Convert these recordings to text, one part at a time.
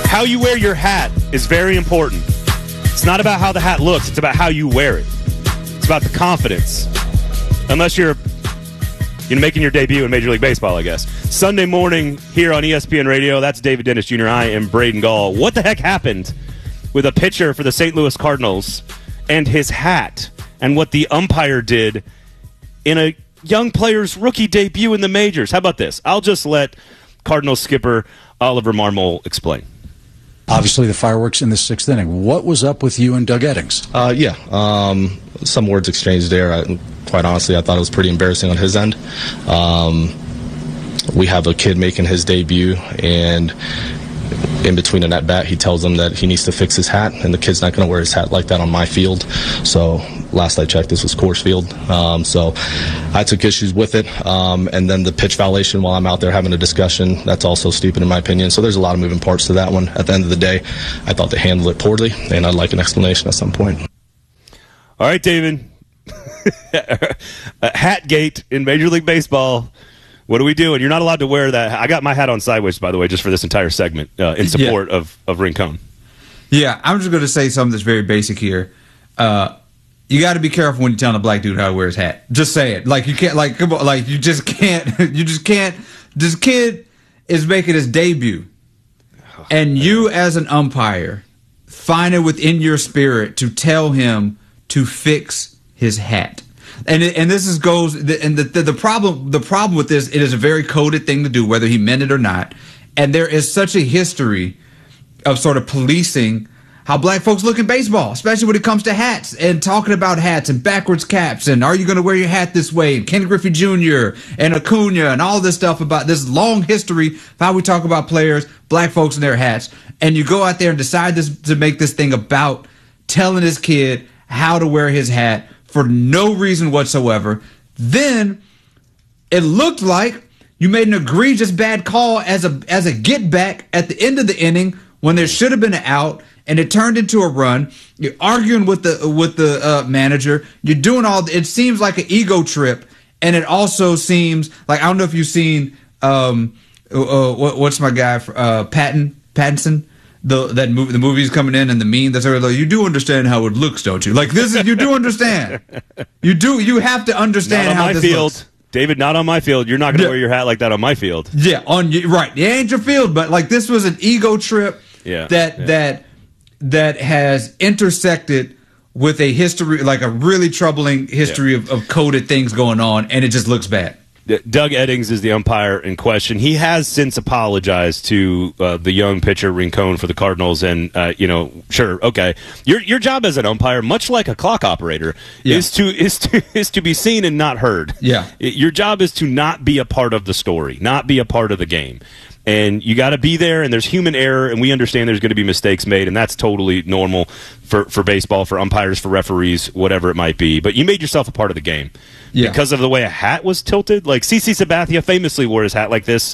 How you wear your hat is very important. It's not about how the hat looks. It's about how you wear it. It's about the confidence. Unless you're making your debut in Major League Baseball, I guess. Sunday morning here on ESPN Radio. That's David Dennis Jr. I am Braden Gall. What the heck happened with a pitcher for the St. Louis Cardinals and his hat and what the umpire did in a young player's rookie debut in the majors? How about this? I'll just let Cardinals skipper Oliver Marmol explain. Obviously, the fireworks in the sixth inning. What was up with you and Doug Eddings? Some words exchanged there. Quite honestly, I thought it was pretty embarrassing on his end. We have a kid making his debut, and in between an at-bat, he tells him that he needs to fix his hat, and the kid's not going to wear his hat like that on my field. So last I checked, this was Coors Field. So I took issues with it. And then the pitch violation while I'm out there having a discussion, that's also stupid in my opinion. So there's a lot of moving parts to that one. At the end of the day, I thought they handled it poorly, and I'd like an explanation at some point. All right, David. Hatgate in Major League Baseball. What are we doing? You're not allowed to wear that. I got my hat on sideways, by the way, just for this entire segment in support of Rincon. Yeah, I'm just going to say something that's very basic here. You got to be careful when you're telling a black dude how to wear his hat. Just say it. Like, you can't, like, come on, like, you just can't, you just can't. This kid is making his debut. And you, as an umpire, find it within your spirit to tell him to fix his hat. And this is goes and the problem with this, it is a very coded thing to do, whether he meant it or not. And there is such a history of sort of policing how black folks look in baseball, especially when it comes to hats and talking about hats and backwards caps and are you going to wear your hat this way, and Ken Griffey Jr. and Acuna and all this stuff about this long history of how we talk about players, black folks and their hats. And you go out there and decide to make this thing about telling this kid how to wear his hat for no reason whatsoever. Then it looked like you made an egregious bad call as a get back at the end of the inning when there should have been an out, and it turned into a run. You're arguing with the manager. You're doing it seems like an ego trip, and it also seems like, I don't know if you've seen what's my guy Pattinson. The movie's coming in and the meme that's like, you do understand how it looks, don't you? Like, this is, you do understand. You have to understand how this looks. David, not on my field. You're not going to wear your hat like that on my field. Yeah, right. It ain't your field, but like, this was an ego trip that has intersected with a history, like a really troubling history of coded things going on, and it just looks bad. Doug Eddings is the umpire in question. He has since apologized to the young pitcher Rincon for the Cardinals, and sure, okay. Your job as an umpire, much like a clock operator, is to be seen and not heard. Yeah, your job is to not be a part of the story, not be a part of the game. And you got to be there, and there's human error, and we understand there's going to be mistakes made, and that's totally normal for baseball, for umpires, for referees, whatever it might be. But you made yourself a part of the game because of the way a hat was tilted. Like CC Sabathia famously wore his hat like this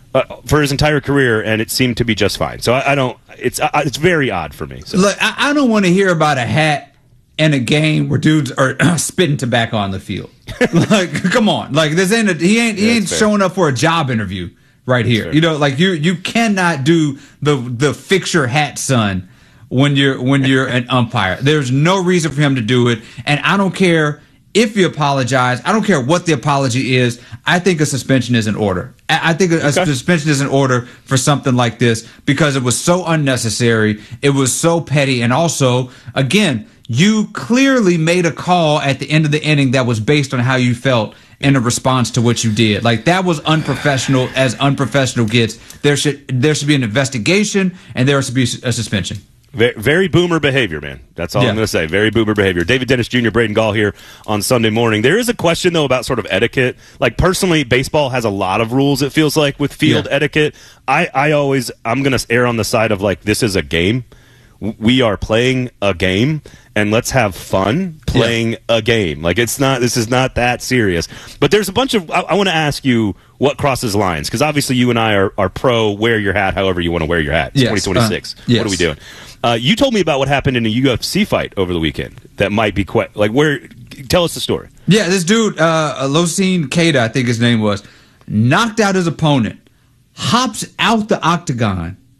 for his entire career, and it seemed to be just fine. So I don't. It's very odd for me. So. Look, I don't want to hear about a hat in a game where dudes are spitting tobacco on the field. Like, come on, like this ain't he ain't showing up for a job interview. Right here, like you cannot do the fix your hat, son, when you're an umpire. There's no reason for him to do it, and I don't care if you apologize. I don't care what the apology is. I think a suspension is in order. I think a suspension is in order for something like this because it was so unnecessary. It was so petty, and also, again, you clearly made a call at the end of the inning that was based on how you felt in a response to what you did. Like, that was unprofessional as unprofessional gets. There should be an investigation, and there should be a suspension. Very boomer behavior, man. That's all I'm going to say. Very boomer behavior. David Dennis Jr., Braden Gall here on Sunday morning. There is a question, though, about sort of etiquette. Like, personally, baseball has a lot of rules, it feels like, with field etiquette. I'm going to err on the side of, like, this is a game. We are playing a game, and let's have fun playing a game. Like, this is not that serious. But there's a bunch of, I want to ask you what crosses lines, because obviously you and I are pro wear your hat however you want to wear your hat. It's 2026. What are we doing? You told me about what happened in a UFC fight over the weekend that might be quite, like, tell us the story. Yeah, this dude, Losine Keita, I think his name was, knocked out his opponent, hops out the octagon,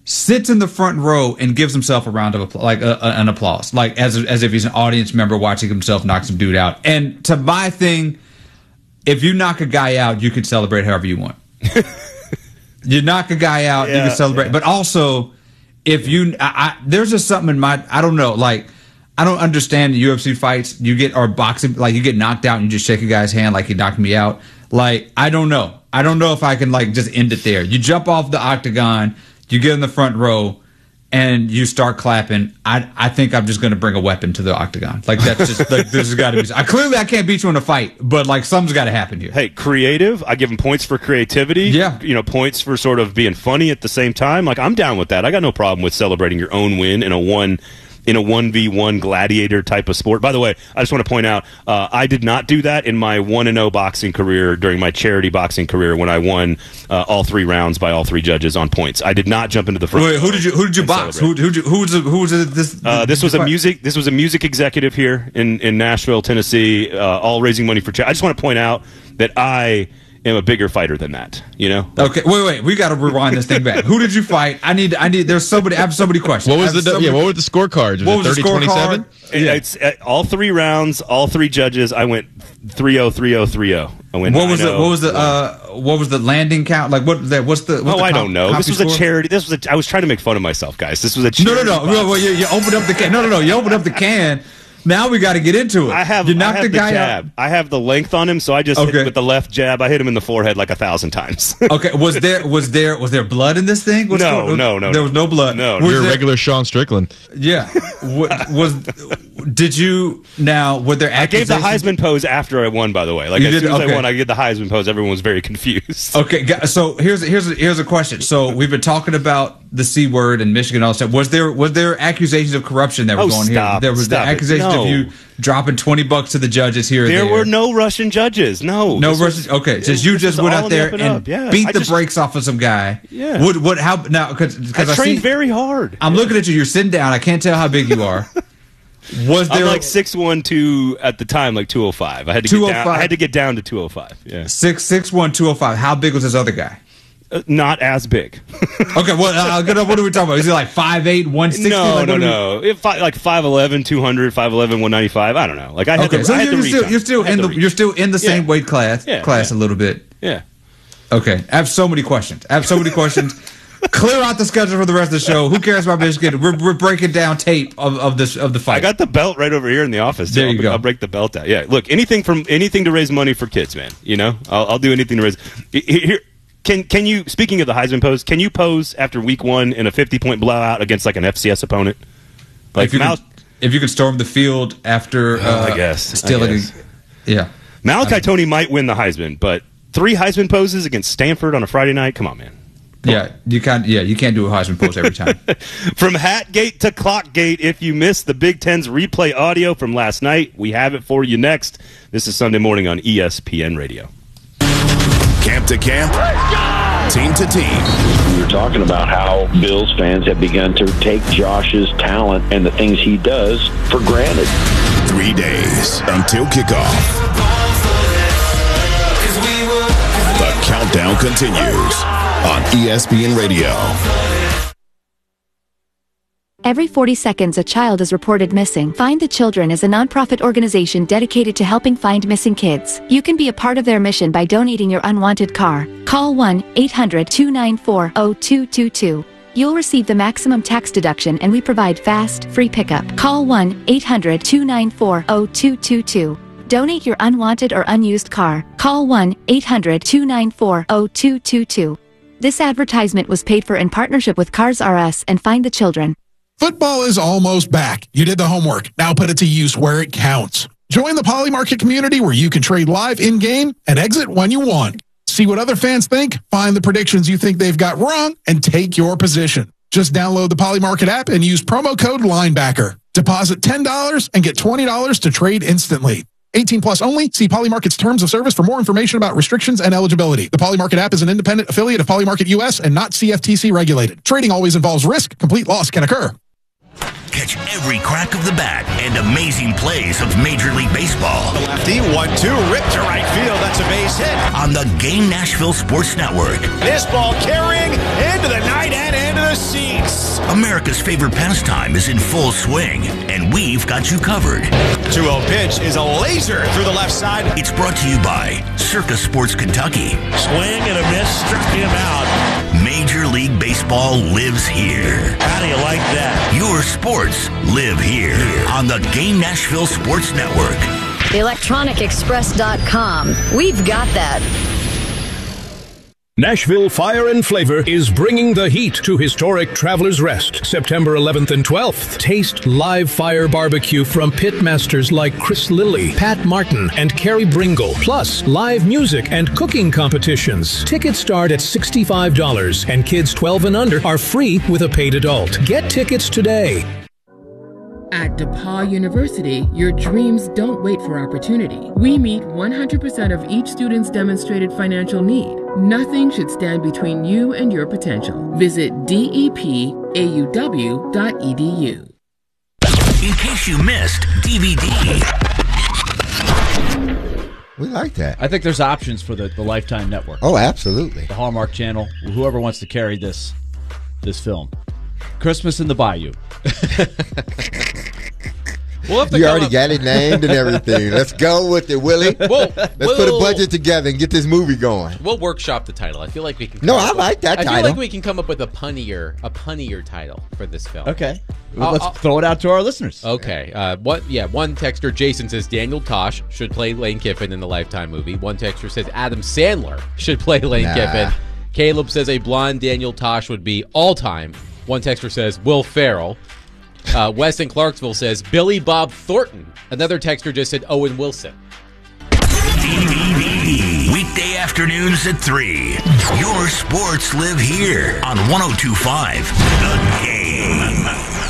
sits in the front row and gives himself a round of applause, like an applause, like as if he's an audience member watching himself knock some dude out. And to my thing, if you knock a guy out, you can celebrate however you want. You knock a guy out, you can celebrate. But also, if you, there's just something in my, I don't know, like, I don't understand the UFC fights. Or boxing, like you get knocked out and you just shake a guy's hand like he knocked me out. Like, I don't know. I don't know if I can like just end it there. You jump off the octagon, you get in the front row, and you start clapping. I think I'm just going to bring a weapon to the octagon. Like, that's just, like, this has got to be. Clearly, I can't beat you in a fight, but, like, something's got to happen here. Hey, creative. I give him points for creativity. Yeah. You know, points for sort of being funny at the same time. Like, I'm down with that. I got no problem with celebrating your own win in a 1v1 gladiator type of sport. By the way, I just want to point out, I did not do that in my 1-0 boxing career during my charity boxing career when I won all 3 rounds by all 3 judges on points. I did not jump into the front. Wait, who did you box? Who was this? This was a music executive here in Nashville, Tennessee, all raising money for charity. I just want to point out that I am a bigger fighter than that, you know? Okay, wait. We got to rewind this thing back. Who did you fight? I need. There's somebody. I have so many questions. What was what were the scorecards? Was it 30-27? It's all 3 rounds, all 3 judges. I went 3-0, 3-0, 3-0. I went. What was the landing count? Like what's the? I don't know. This was a charity. I was trying to make fun of myself, guys. This was a charity. No. You opened up the can. No. You opened up the can. Now we got to get into it. You knocked the guy jab. I have the length on him, so I just hit him with the left jab. I hit him in the forehead like 1,000 times. Okay, was there blood in this thing? No. There was no blood. No, you're a regular Sean Strickland. Yeah. Did you now? Were there accusations? I gave the Heisman pose after I won. By the way, like as soon as I won, I did the Heisman pose. Everyone was very confused. Okay, so here's a question. So we've been talking about the C word and Michigan and all that stuff. Was there accusations of corruption that were going here? There was the accusations of you dropping $20 to the judges here. There were no Russian judges. No Russian. Okay, you just went out there and beat the brakes off of some guy. Yeah. How now? Because I trained very hard. I'm looking at you. You're sitting down. I can't tell how big you are. Was there I'm like 6'1", at the time, like 205. I had to get down to 205. Yeah, 6'1", 205. How big was this other guy? Not as big. Okay, well, what are we talking about? Is he like 5'8", 160? No. Like 5'11", 200, 5'11", 195. I don't know. Like I had to. So you're still in the same weight class a little bit. Yeah. Okay, I have so many questions. Clear out the schedule for the rest of the show. Who cares about Michigan? We're breaking down tape of the fight. I got the belt right over here in the office. There you go. I'll break the belt out. Yeah. Look, anything to raise money for kids, man. You know, I'll do anything to raise. Here, can you? Speaking of the Heisman pose, can you pose after week 1 in a 50-point blowout against like an FCS opponent? Like if you could storm the field after, I guess. Yeah. Malachi Toney might win the Heisman, but 3 Heisman poses against Stanford on a Friday night. Come on, man. You can't do a Heisman pose every time. From Hatgate to Clockgate, if you missed the Big Ten's replay audio from last night, we have it for you next. This is Sunday Morning on ESPN Radio. Camp to camp, team to team. We were talking about how Bills fans have begun to take Josh's talent and the things he does for granted. 3 days until kickoff. The countdown continues on ESPN Radio. Every 40 seconds, a child is reported missing. Find the Children is a nonprofit organization dedicated to helping find missing kids. You can be a part of their mission by donating your unwanted car. Call 1-800-294-0222. You'll receive the maximum tax deduction, and we provide fast, free pickup. Call 1-800-294-0222. Donate your unwanted or unused car. Call 1-800-294-0222. This advertisement was paid for in partnership with Cars R Us and Find the Children. Football is almost back. You did the homework. Now put it to use where it counts. Join the Poly Market community where you can trade live in-game and exit when you want. See what other fans think, find the predictions you think they've got wrong, and take your position. Just download the Poly Market app and use promo code LINEBACKER. Deposit $10 and get $20 to trade instantly. 18 plus only. See Poly Market's terms of service for more information about restrictions and eligibility. The Poly Market app is an independent affiliate of Poly Market US and not CFTC regulated. Trading always involves risk. Complete loss can occur. Catch every crack of the bat and amazing plays of Major League Baseball. The lefty, 1-2, ripped to right field. That's a base hit. On the Game Nashville Sports Network. This ball carrying into the night and into the seats. America's favorite pastime is in full swing, and we've got you covered. 2-0 pitch is a laser through the left side. It's brought to you by Circa Sports Kentucky. Swing and a miss, struck him out. Major League Baseball lives here. How do you like that? Your sports live here on the Game Nashville Sports Network. ElectronicExpress.com. We've got that. Nashville Fire and Flavor is bringing the heat to historic Travelers Rest, September 11th and 12th. Taste live fire barbecue from pitmasters like Chris Lilly, Pat Martin, and Carrie Bringle, plus live music and cooking competitions. Tickets start at $65, and kids 12 and under are free with a paid adult. Get tickets today. At DePauw University, your dreams don't wait for opportunity. We meet 100% of each student's demonstrated financial need. Nothing should stand between you and your potential. Visit depauw.edu. In case you missed DVD. We like that. I think there's options for the Lifetime Network. Oh, absolutely. The Hallmark Channel, whoever wants to carry this film. Christmas in the Bayou. You already got it named and everything. Let's go with it, Willie. Let's put a budget together and get this movie going. We'll workshop the title. I feel like we can. I like that title. I feel like we can come up with a punnier title for this film. Okay, let's throw it out to our listeners. Okay, one texter, Jason, says Daniel Tosh should play Lane Kiffin in the Lifetime movie. One texter says Adam Sandler should play Lane Kiffin. Caleb says a blonde Daniel Tosh would be all time. One texter says Will Ferrell. Wes in Clarksville says Billy Bob Thornton. Another texter just said Owen Wilson. DVD. Weekday afternoons at 3. Your sports live here on 102.5 The Game.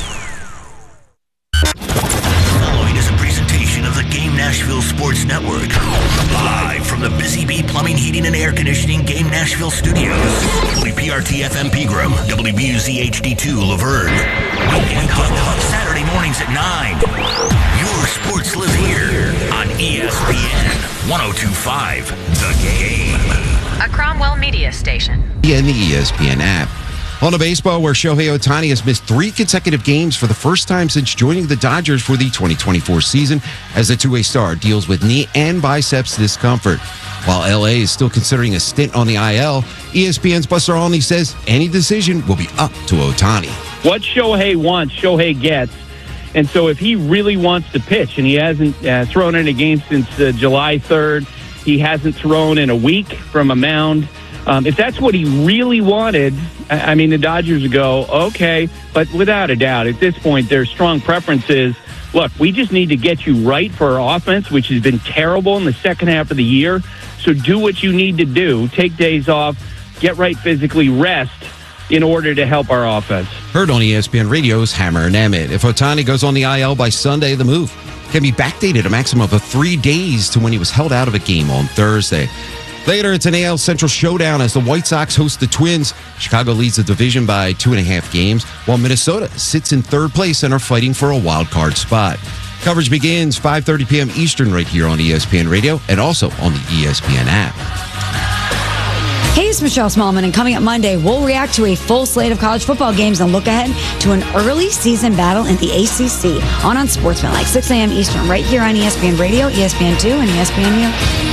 Following is a presentation of the Game Nashville Sports Network. Live from the Busy Bee Plumbing, Heating, and Air Conditioning Game Nashville Studios. WPRT FM Pegram, WBUZ HD2 Laverne. Weekend Hub Saturday mornings at 9. Your sports live here on ESPN 102.5 The Game. A Cromwell Media Station. In the ESPN app. On to baseball, where Shohei Ohtani has missed 3 consecutive games for the first time since joining the Dodgers for the 2024 season, as the two-way star deals with knee and biceps discomfort. While LA is still considering a stint on the IL, ESPN's Buster Olney says any decision will be up to Ohtani. What Shohei wants, Shohei gets. And so if he really wants to pitch, and he hasn't thrown in a game since July 3rd, he hasn't thrown in a week from a mound. If that's what he really wanted, I mean, the Dodgers would go, okay, but without a doubt, at this point, their strong preference is, look, we just need to get you right for our offense, which has been terrible in the second half of the year. So do what you need to do. Take days off, get right physically, rest in order to help our offense. Heard on ESPN Radio's Hammer and Emmett. If Ohtani goes on the IL by Sunday, the move can be backdated a maximum of 3 days to when he was held out of a game on Thursday. Later, it's an AL Central showdown as the White Sox host the Twins. Chicago leads the division by 2.5 games, while Minnesota sits in third place and are fighting for a wild card spot. Coverage begins 5:30 p.m. Eastern right here on ESPN Radio and also on the ESPN app. Hey, it's Michelle Smallman, and coming up Monday, we'll react to a full slate of college football games and look ahead to an early season battle in the ACC on Sportsman, like 6 a.m. Eastern, right here on ESPN Radio, ESPN2, and ESPNU.